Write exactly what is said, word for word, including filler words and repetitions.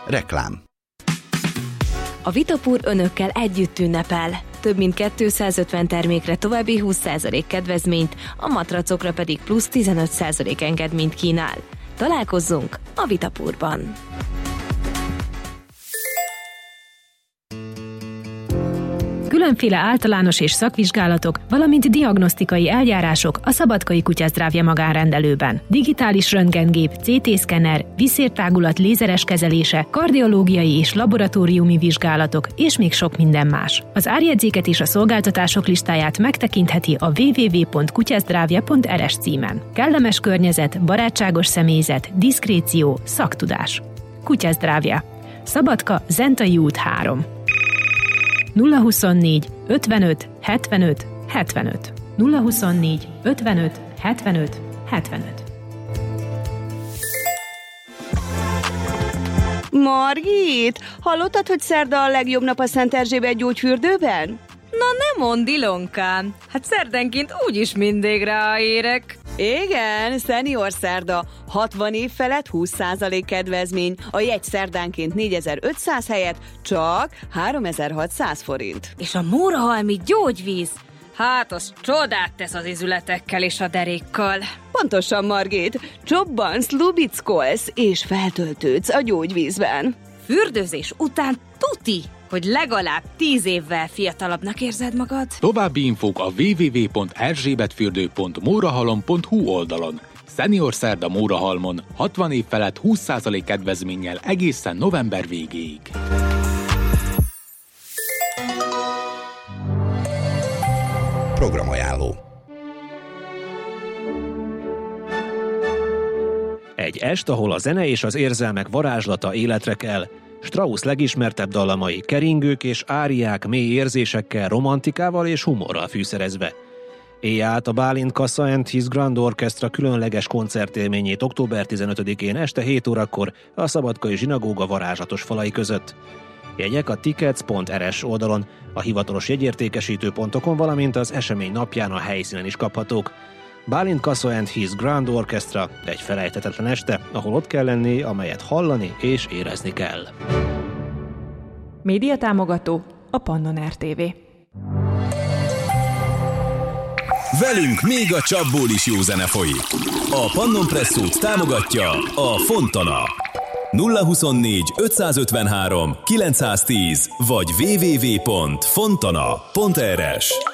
Reklám. A Vitapur önökkel együtt ünnepel. Több mint kétszázötven termékre további húsz százalék kedvezményt, a matracokra pedig plusz tizenöt százalék engedményt kínál. Találkozzunk a Vitapurban! Különféle általános és szakvizsgálatok, valamint diagnosztikai eljárások a Szabadkai Kutyazdrávja magánrendelőben. Digitális röntgengép, cé té-szkenner, vízszértágulat lézeres kezelése, kardiológiai és laboratóriumi vizsgálatok, és még sok minden más. Az árjegyzéket és a szolgáltatások listáját megtekintheti a double-u double-u double-u pont kutyazdrávja pont er es címen. Kellemes környezet, barátságos személyzet, diszkréció, szaktudás. Kutyazdrávja. Szabadka, Zentai út három. nulla huszonnégy ötvenöt hetvenöt hetvenöt nulla huszonnégy ötvenöt hetvenöt hetvenöt. Margit, hallottad, hogy szerda a legjobb nap a Szent Erzsébet gyógyfürdőben? Na ne mondd, Ilonkám, hát szerdenként úgyis mindig ráérek. Igen, Senior Szerda, hatvan év felett húsz százalék kedvezmény, a jegy szerdánként négyezer-ötszáz helyett csak háromezer-hatszáz forint. És a mórahalmi gyógyvíz, hát az csodát tesz az izületekkel és a derékkal. Pontosan, Margit, csobbansz, lubickolsz és feltöltődsz a gyógyvízben. Fürdőzés után tuti, hogy legalább tíz évvel fiatalabbnak érzed magad. További infók a double-u double-u double-u pont erzsébetfürdő pont mórahalom pont hu oldalon. Senior Szerda Mórahalmon hatvan év felett húsz százalék kedvezménnyel egészen november végéig. Programajánló. Egy est, ahol a zene és az érzelmek varázslata életre kell. Strauss legismertebb dallamai keringők és áriák mély érzésekkel, romantikával és humorral fűszerezve. Élj át a Bálint Kassa and His Grand Orchestra különleges koncertélményét október tizenötödikén este hét órakor a Szabadkai Zsinagóga varázslatos falai között. Jegyek a tickets pont er es oldalon, a hivatalos jegyértékesítő pontokon, valamint az esemény napján a helyszínen is kaphatók. Bálint Kassa and His Grand Orchestra egy felejthetetlen este, ahol ott kell lenni, amelyet hallani és érezni kell. Média támogató a Pannon er té vé. Velünk még a csapból is jó zene folyik. A Pannon Presszót támogatja a Fontana. nulla huszonnégy ötszázötvenhárom kilencszáztíz vagy double-u double-u double-u pont fontana pont er es.